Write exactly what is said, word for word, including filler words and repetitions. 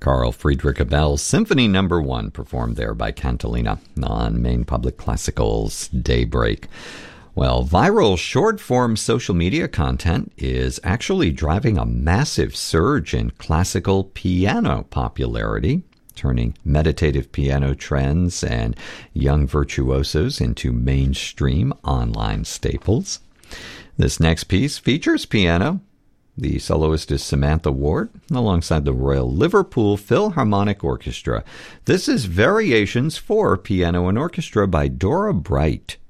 Carl Friedrich Abel's Symphony Number One, performed there by Cantilena on Maine Public Classical's Daybreak. Well, viral short-form social media content is actually driving a massive surge in classical piano popularity, turning meditative piano trends and young virtuosos into mainstream online staples. This next piece features piano. The soloist is Samantha Ward, alongside the Royal Liverpool Philharmonic Orchestra. This is Variations for Piano and Orchestra by Dora Bright.